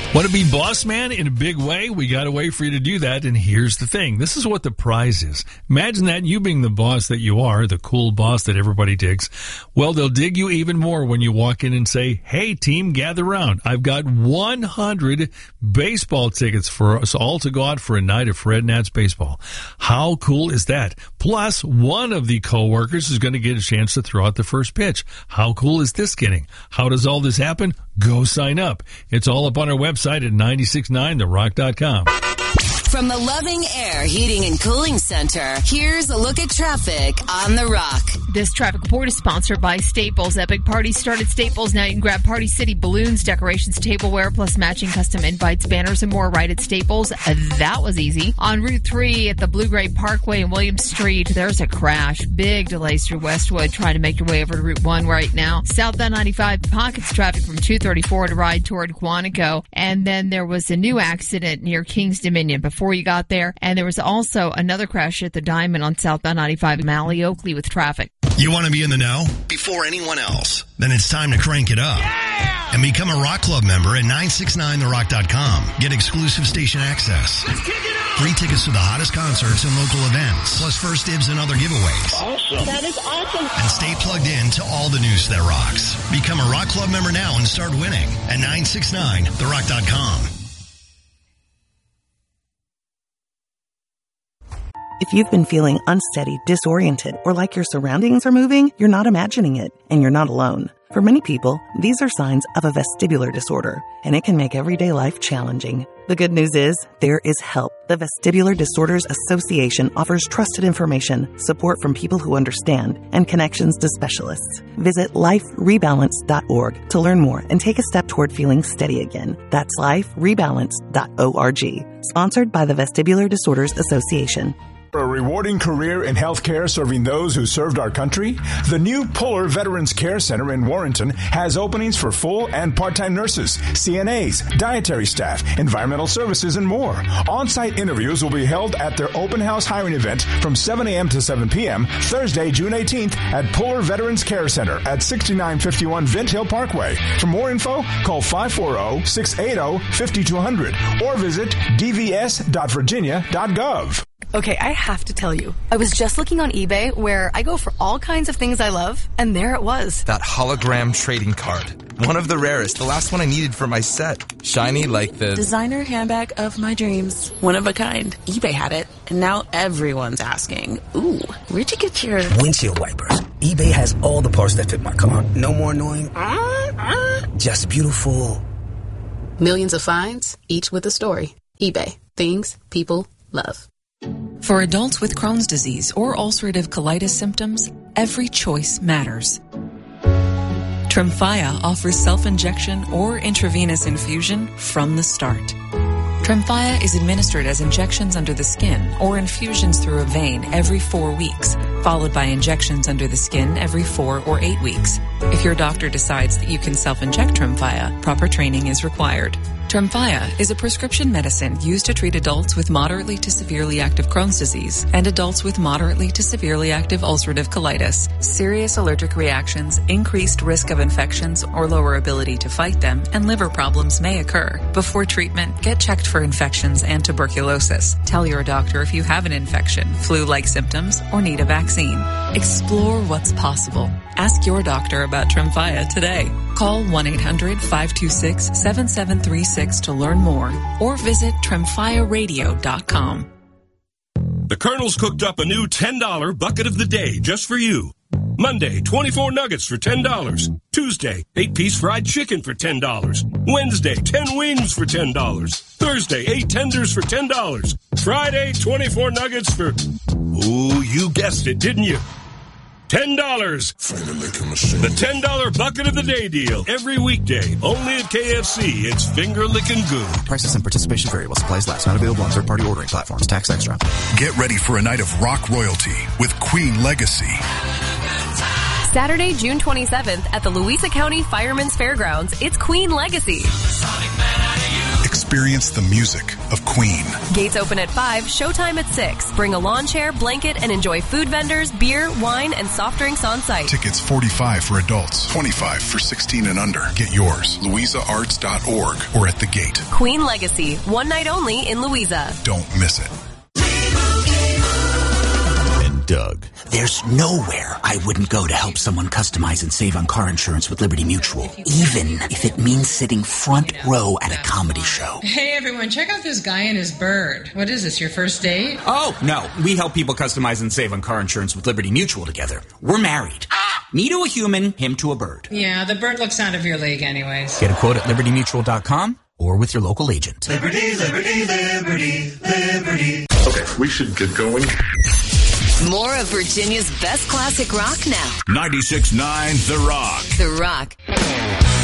Want to be boss man in a big way? We got a way for you to do that, and here's the thing. This is what the prize is. Imagine that, you being the boss that you are, the cool boss that everybody digs. Well, they'll dig you even more when you walk in and say, hey, team, gather around. I've got 100 baseball tickets for us all to go out for a night of Fred Nats baseball. How cool is that? Plus, one of the co-workers is going to get a chance to throw out the first pitch. How cool is this getting? How does all this happen? Go sign up. It's all up on our website at 969therock.com. From the Loving Air Heating and Cooling Center, here's a look at traffic on The Rock. This traffic report is sponsored by Staples. Epic parties start at Staples. Now you can grab Party City balloons, decorations, tableware, plus matching custom invites, banners, and more right at Staples. That was easy. On Route 3 at the Blue Gray Parkway and Williams Street, there's a crash. Big delays through Westwood trying to make your way over to Route 1 right now. Southbound 95 pockets traffic from 234 to ride toward Quantico. And then there was a new accident near Kings Dominion before you got there. And there was also another crash at the Diamond on southbound 95 Malley Oakley with traffic. You want to be in the know before anyone else? Then it's time to crank it up. Yeah! And become a Rock Club member at 969therock.com. Get exclusive station access. Let's kick it up! Free tickets to the hottest concerts and local events. Plus first dibs and other giveaways. Awesome. That is awesome. And stay plugged in to all the news that rocks. Become a Rock Club member now and start winning at 969therock.com. If you've been feeling unsteady, disoriented, or like your surroundings are moving, you're not imagining it, and you're not alone. For many people, these are signs of a vestibular disorder, and it can make everyday life challenging. The good news is, there is help. The Vestibular Disorders Association offers trusted information, support from people who understand, and connections to specialists. Visit liferebalance.org to learn more and take a step toward feeling steady again. That's liferebalance.org. Sponsored by the Vestibular Disorders Association. A rewarding career in healthcare serving those who served our country? The new Puller Veterans Care Center in Warrenton has openings for full and part-time nurses, CNAs, dietary staff, environmental services, and more. On-site interviews will be held at their open house hiring event from 7 a.m. to 7 p.m. Thursday, June 18th at Puller Veterans Care Center at 6951 Vint Hill Parkway. For more info, call 540-680-5200 or visit dvs.virginia.gov. Okay, I have to tell you, I was just looking on eBay where I go for all kinds of things I love, and there it was. That hologram trading card. One of the rarest, the last one I needed for my set. Shiny like the designer handbag of my dreams. One of a kind. eBay had it, and now everyone's asking, ooh, where'd you get your windshield wipers? eBay has all the parts that fit my car. No more annoying. Just beautiful. Millions of finds, each with a story. eBay. Things people love. For adults with Crohn's disease or ulcerative colitis symptoms, every choice matters. Tremfya offers self-injection or intravenous infusion from the start. Tremfya is administered as injections under the skin or infusions through a vein every 4 weeks, followed by injections under the skin every 4 or 8 weeks. If your doctor decides that you can self-inject Tremfya, proper training is required. Tremfya is a prescription medicine used to treat adults with moderately to severely active Crohn's disease and adults with moderately to severely active ulcerative colitis. Serious allergic reactions, increased risk of infections or lower ability to fight them, and liver problems may occur. Before treatment, get checked for infections and tuberculosis. Tell your doctor if you have an infection, flu-like symptoms, or need a vaccine. Explore what's possible. Ask your doctor about Tremfya today. Call 1-800-526-7736 to learn more or visit TremfyaRadio.com. The Colonel's cooked up a new $10 bucket of the day just for you. Monday, 24 nuggets for $10. Tuesday, 8-piece fried chicken for $10. Wednesday, 10 wings for $10. Thursday, 8 tenders for $10. Friday, 24 nuggets for... Ooh, you guessed it, didn't you? $10. The $10 bucket of the day deal. Every weekday. Only at KFC. It's finger licking good. Prices and participation vary while supplies last. Not available on third-party ordering platforms. Tax extra. Get ready for a night of rock royalty with Queen Legacy. Saturday, June 27th at the Louisa County Firemen's Fairgrounds. It's Queen Legacy. Experience the music of Queen. Gates open at 5, showtime at 6. Bring a lawn chair, blanket, and enjoy food vendors, beer, wine, and soft drinks on site. Tickets $45 for adults, $25 for 16 and under. Get yours, louisaarts.org or at the gate. Queen Legacy, one night only in Louisa. Don't miss it. Doug. There's nowhere I wouldn't go to help someone customize and save on car insurance with Liberty Mutual, even if it means sitting front row at a comedy show. Hey everyone, check out this guy and his bird. What is this, your first date? Oh, no. We help people customize and save on car insurance with Liberty Mutual together. We're married. Me to a human, him to a bird. Yeah, the bird looks out of your league anyways. Get a quote at libertymutual.com or with your local agent. Liberty, liberty, liberty, liberty. Okay, we should get going. More of Virginia's best classic rock now. 96.9 The Rock. The Rock.